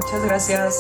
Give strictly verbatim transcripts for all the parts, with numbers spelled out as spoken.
Muchas gracias.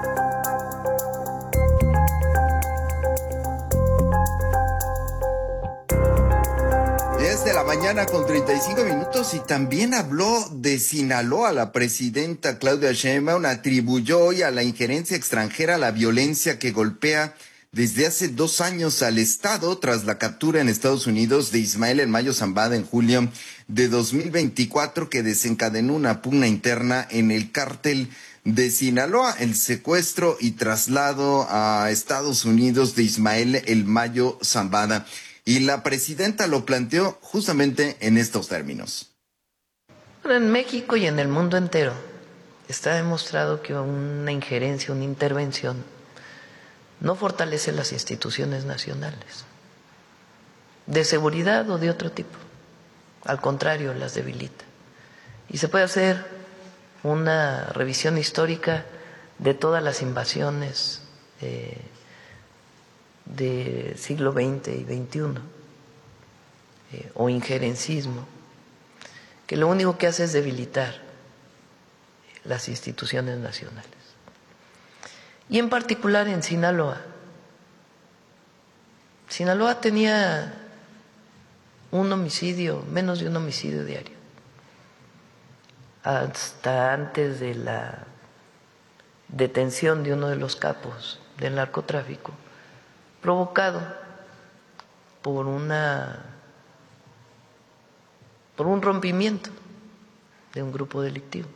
De la mañana con treinta y cinco minutos, y también habló de Sinaloa. La presidenta Claudia Sheinbaum atribuyó hoy a la injerencia extranjera la violencia que golpea desde hace dos años al Estado tras la captura en Estados Unidos de Ismael El Mayo Zambada en julio de dos mil veinticuatro, que desencadenó una pugna interna en el cártel de Sinaloa, el secuestro y traslado a Estados Unidos de Ismael El Mayo Zambada. Y la presidenta lo planteó justamente en estos términos. En México y en el mundo entero está demostrado que una injerencia, una intervención, no fortalece las instituciones nacionales, de seguridad o de otro tipo. Al contrario, las debilita. Y se puede hacer una revisión histórica de todas las invasiones eh, del siglo veinte y veintiuno, eh, o injerencismo, que lo único que hace es debilitar las instituciones nacionales. Y en particular en Sinaloa. Sinaloa tenía un homicidio, menos de un homicidio diario, hasta antes de la detención de uno de los capos del narcotráfico, provocado por una por un rompimiento de un grupo delictivo.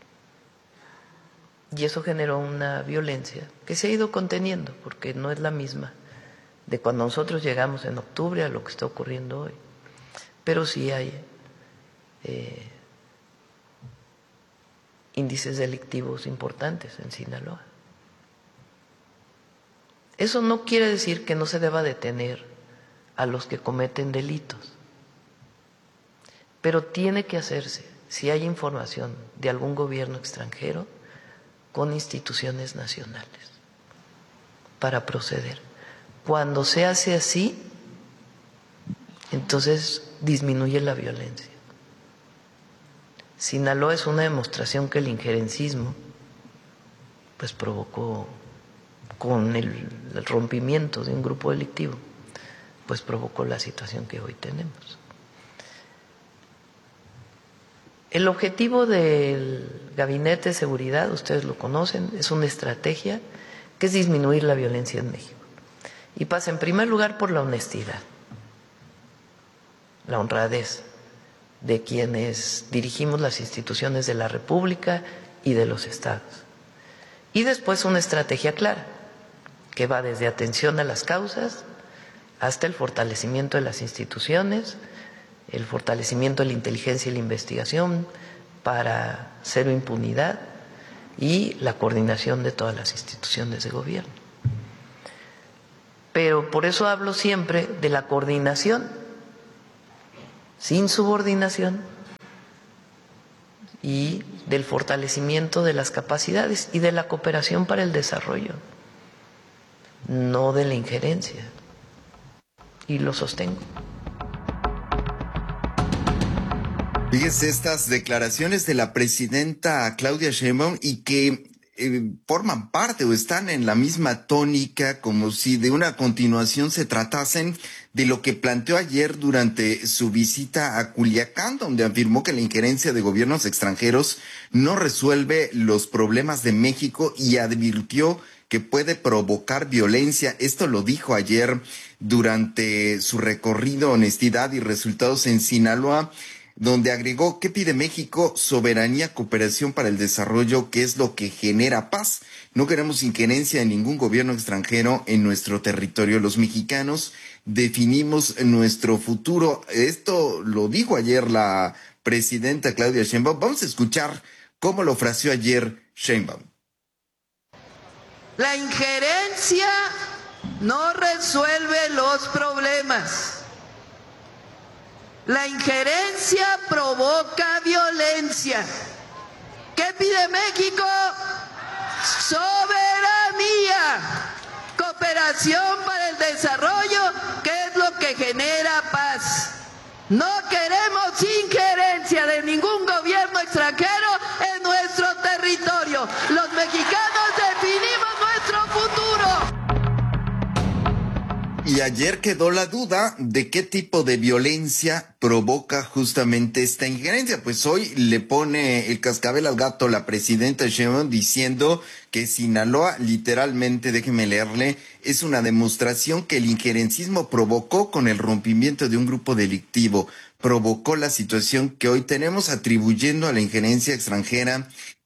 Y eso generó una violencia que se ha ido conteniendo, porque no es la misma de cuando nosotros llegamos en octubre a lo que está ocurriendo hoy. Pero sí hay eh, índices delictivos importantes en Sinaloa. Eso no quiere decir que no se deba detener a los que cometen delitos, pero tiene que hacerse, si hay información de algún gobierno extranjero, con instituciones nacionales para proceder. Cuando se hace así, entonces disminuye la violencia. Sinaloa es una demostración que el injerencismo pues provocó, con el, el rompimiento de un grupo delictivo, pues provocó la situación que hoy tenemos. El objetivo del Gabinete de Seguridad, ustedes lo conocen, es una estrategia que es disminuir la violencia en México. Y pasa en primer lugar por la honestidad, la honradez de quienes dirigimos las instituciones de la República y de los estados. Y después una estrategia clara, que va desde atención a las causas hasta el fortalecimiento de las instituciones, el fortalecimiento de la inteligencia y la investigación para cero impunidad y la coordinación de todas las instituciones de gobierno. Pero por eso hablo siempre de la coordinación, sin subordinación, y del fortalecimiento de las capacidades y de la cooperación para el desarrollo, no de la injerencia. Y lo sostengo. Fíjese estas declaraciones de la presidenta Claudia Sheinbaum, y que eh, forman parte o están en la misma tónica, como si de una continuación se tratasen de lo que planteó ayer durante su visita a Culiacán, donde afirmó que la injerencia de gobiernos extranjeros no resuelve los problemas de México y advirtió que puede provocar violencia. Esto lo dijo ayer durante su recorrido Honestidad y Resultados en Sinaloa, donde agregó: ¿qué pide México? Soberanía, cooperación para el desarrollo, que es lo que genera paz. No queremos injerencia de ningún gobierno extranjero en nuestro territorio. Los mexicanos definimos nuestro futuro. Esto lo dijo ayer la presidenta Claudia Sheinbaum. Vamos a escuchar cómo lo fraseó ayer Sheinbaum. La injerencia no resuelve los problemas. La injerencia provoca violencia. ¿Qué pide México? Soberanía, cooperación para el desarrollo, que es lo que genera paz. No queremos injerencia de ningún gobierno extranjero en nuestro territorio. Los mexicanos definimos nuestro futuro. Y ayer quedó la duda de qué tipo de violencia provoca justamente esta injerencia. Pues hoy le pone el cascabel al gato la presidenta Sheinbaum diciendo que Sinaloa, literalmente, déjeme leerle, es una demostración que el injerencismo provocó con el rompimiento de un grupo delictivo. Provocó la situación que hoy tenemos, atribuyendo a la injerencia extranjera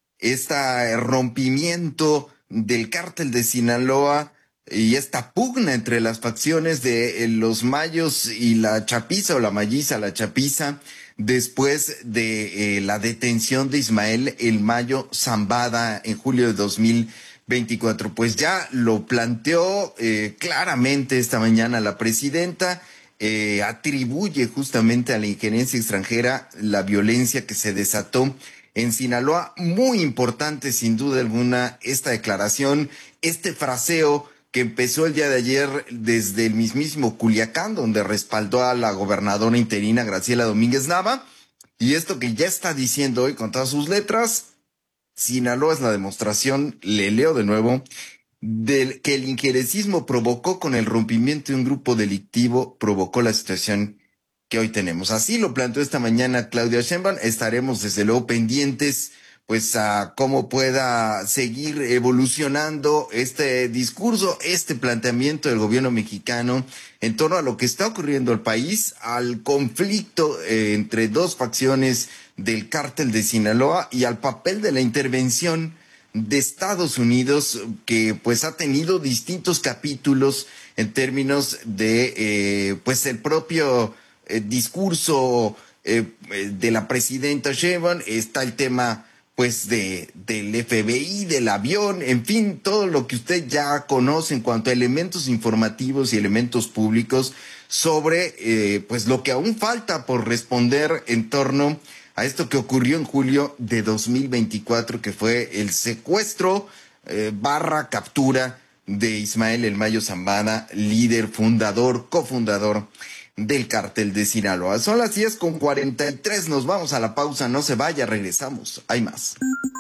este rompimiento del cártel de Sinaloa y esta pugna entre las facciones de eh, los mayos y la chapiza o la malliza, la chapiza, después de eh, la detención de Ismael el Mayo Zambada en julio de dos mil veinticuatro. Pues ya lo planteó eh, claramente esta mañana la presidenta, eh, atribuye justamente a la injerencia extranjera la violencia que se desató en Sinaloa. Muy importante, sin duda alguna, esta declaración, este fraseo que empezó el día de ayer desde el mismísimo Culiacán, donde respaldó a la gobernadora interina Graciela Domínguez Nava, y esto que ya está diciendo hoy con todas sus letras: Sinaloa es la demostración, le leo de nuevo, del que el injerencismo provocó con el rompimiento de un grupo delictivo, provocó la situación que hoy tenemos. Así lo planteó esta mañana Claudia Sheinbaum. Estaremos desde luego pendientes pues a cómo pueda seguir evolucionando este discurso, este planteamiento del gobierno mexicano en torno a lo que está ocurriendo en el país, al conflicto eh, entre dos facciones del cártel de Sinaloa y al papel de la intervención de Estados Unidos, que pues ha tenido distintos capítulos en términos de eh, pues el propio eh, discurso eh, de la presidenta Sheinbaum. Está el tema pues de del F B I, del avión, en fin, todo lo que usted ya conoce en cuanto a elementos informativos y elementos públicos sobre eh, pues lo que aún falta por responder en torno a esto que ocurrió en julio de dos mil veinticuatro, que fue el secuestro eh, barra captura de Ismael el Mayo Zambada, líder, fundador, cofundador del cártel de Sinaloa. Son las diez con cuarenta y tres, nos vamos a la pausa, no se vaya, regresamos, hay más.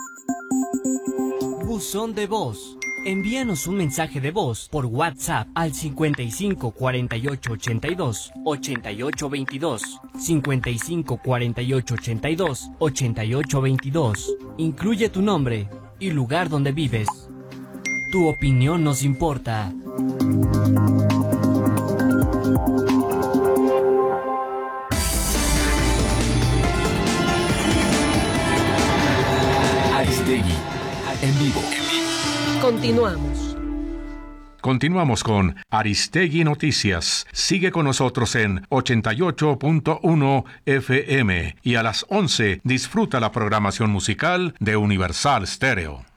Buzón de voz. Envíanos un mensaje de voz por WhatsApp al cincuenta y cinco cuarenta y ocho ochenta y dos ochenta y ocho veintidós, cincuenta y cinco cuarenta y ocho ochenta y dos ochenta y ocho veintidós. Incluye tu nombre y lugar donde vives. Tu opinión nos importa. Aristegui, en vivo. Continuamos. Continuamos con Aristegui Noticias. Sigue con nosotros en ochenta y ocho punto uno F M y a las once disfruta la programación musical de Universal Stereo.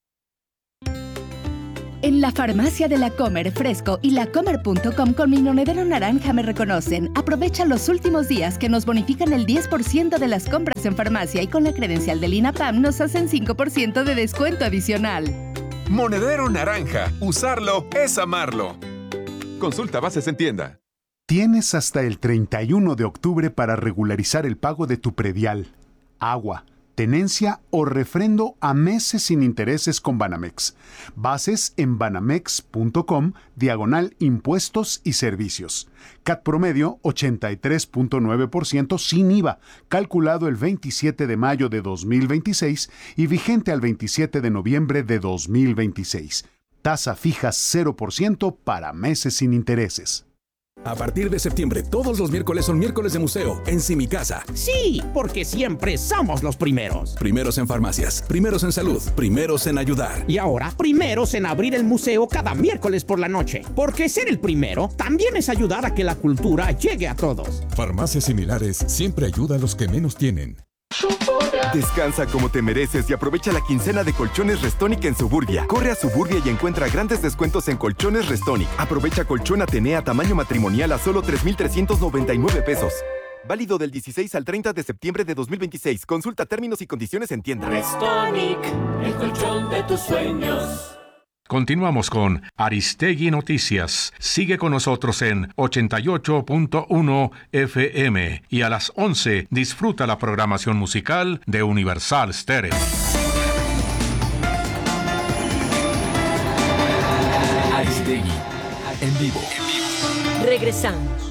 En la farmacia de La Comer Fresco y lacomer punto com con mi monedero naranja me reconocen. Aprovecha los últimos días que nos bonifican el diez por ciento de las compras en farmacia y con la credencial del INAPAM nos hacen cinco por ciento de descuento adicional. Monedero naranja. Usarlo es amarlo. Consulta bases en tienda. Tienes hasta el treinta y uno de octubre para regularizar el pago de tu predial, agua, tenencia o refrendo a meses sin intereses con Banamex. Bases en banamex punto com, diagonal impuestos y servicios. C A T promedio ochenta y tres punto nueve por ciento sin I V A, calculado el veintisiete de mayo de dos mil veintiséis y vigente al veintisiete de noviembre de dos mil veintiséis. Tasa fija cero por ciento para meses sin intereses. A partir de septiembre, todos los miércoles son miércoles de museo en Simicasa. Sí, porque siempre somos los primeros. Primeros en farmacias, primeros en salud, primeros en ayudar. Y ahora, primeros en abrir el museo cada miércoles por la noche. Porque ser el primero también es ayudar a que la cultura llegue a todos. Farmacias similares siempre ayuda a los que menos tienen. Descansa como te mereces y aprovecha la quincena de Colchones Restonic en Suburbia. Corre a Suburbia y encuentra grandes descuentos en Colchones Restonic. Aprovecha colchón Atenea tamaño matrimonial a solo tres mil trescientos noventa y nueve pesos. Válido del dieciséis al treinta de septiembre de dos mil veintiséis. Consulta términos y condiciones en tienda. Restonic, el colchón de tus sueños. Continuamos con Aristegui Noticias. Sigue con nosotros en ochenta y ocho punto uno F M y a las once disfruta la programación musical de Universal Stereo. Aristegui, en vivo. Regresamos.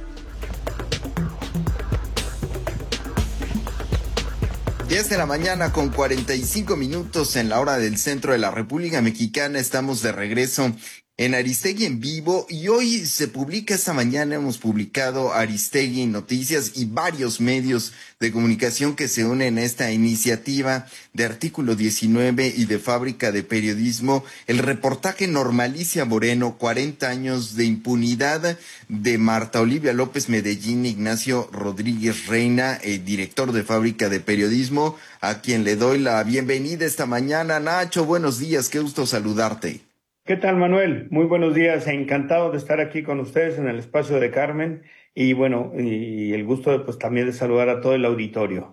diez de la mañana con cuarenta y cinco minutos en la hora del centro de la República Mexicana. Estamos de regreso en Aristegui en vivo y hoy se publica, esta mañana hemos publicado Aristegui Noticias y varios medios de comunicación que se unen a esta iniciativa de Artículo diecinueve y de Fábrica de Periodismo, el reportaje Normalicia Moreno, cuarenta años de impunidad, de Marta Olivia López Medellín, Ignacio Rodríguez Reina, eh, director de Fábrica de Periodismo, a quien le doy la bienvenida esta mañana. Nacho, buenos días, qué gusto saludarte. ¿Qué tal, Manuel? Muy buenos días, encantado de estar aquí con ustedes en el espacio de Carmen y bueno, y el gusto de, pues también de saludar a todo el auditorio.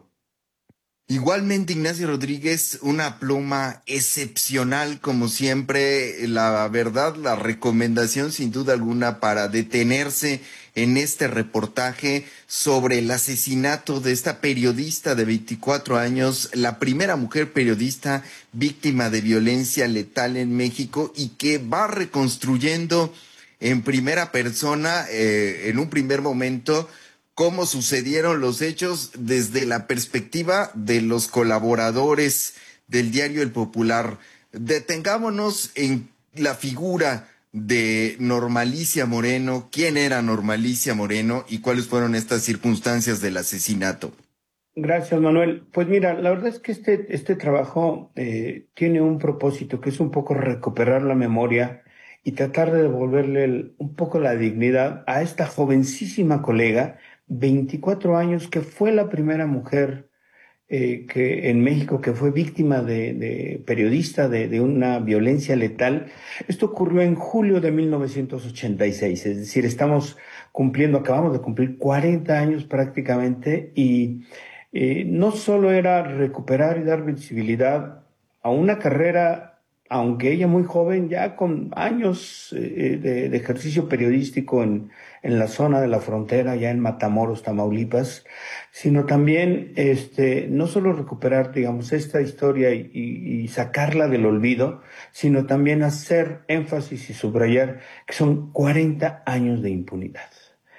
Igualmente, Ignacio Rodríguez, una pluma excepcional como siempre, la verdad, la recomendación sin duda alguna para detenerse en este reportaje sobre el asesinato de esta periodista de veinticuatro años, la primera mujer periodista víctima de violencia letal en México y que va reconstruyendo en primera persona, eh, en un primer momento, cómo sucedieron los hechos desde la perspectiva de los colaboradores del diario El Popular. Detengámonos en la figura de Normalicia Moreno. ¿Quién era Normalicia Moreno y cuáles fueron estas circunstancias del asesinato? Gracias, Manuel. Pues mira, la verdad es que este, este trabajo eh, tiene un propósito que es un poco recuperar la memoria y tratar de devolverle el, un poco la dignidad a esta jovencísima colega, veinticuatro años, que fue la primera mujer eh, que en México que fue víctima de, de periodista de, de una violencia letal. Esto ocurrió en julio de mil novecientos ochenta y seis, es decir, estamos cumpliendo, acabamos de cumplir cuarenta años prácticamente y eh, no solo era recuperar y dar visibilidad a una carrera, aunque ella muy joven, ya con años eh, de, de ejercicio periodístico en, en la zona de la frontera, ya en Matamoros, Tamaulipas, sino también este, no solo recuperar, digamos, esta historia y, y, y sacarla del olvido, sino también hacer énfasis y subrayar que son cuarenta años de impunidad.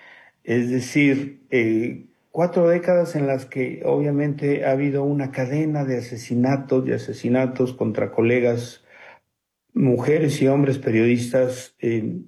Es decir, eh, cuatro décadas en las que obviamente ha habido una cadena de asesinatos, de asesinatos contra colegas, mujeres y hombres periodistas, eh,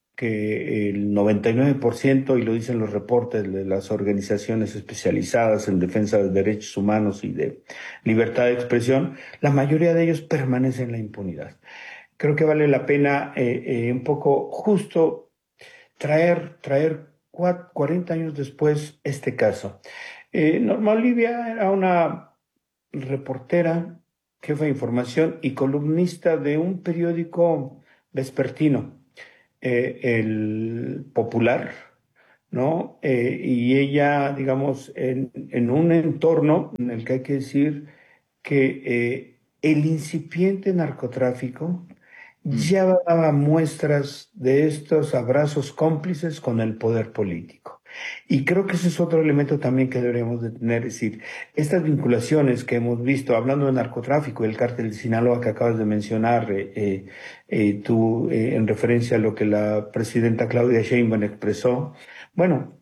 que el noventa y nueve por ciento, y lo dicen los reportes de las organizaciones especializadas en defensa de derechos humanos y de libertad de expresión, la mayoría de ellos permanecen en la impunidad. Creo que vale la pena eh, eh, un poco justo traer, traer cuarenta años después este caso. Eh, Norma Olivia era una reportera, jefa de información y columnista de un periódico vespertino, eh, El Popular, ¿no? Eh, y ella, digamos, en, en un entorno en el que hay que decir que eh, el incipiente narcotráfico ya daba muestras de estos abrazos cómplices con el poder político. Y creo que ese es otro elemento también que deberíamos de tener, es decir, estas vinculaciones que hemos visto, hablando de narcotráfico, el cártel de Sinaloa que acabas de mencionar, eh, eh, eh, tú eh, en referencia a lo que la presidenta Claudia Sheinbaum expresó, bueno,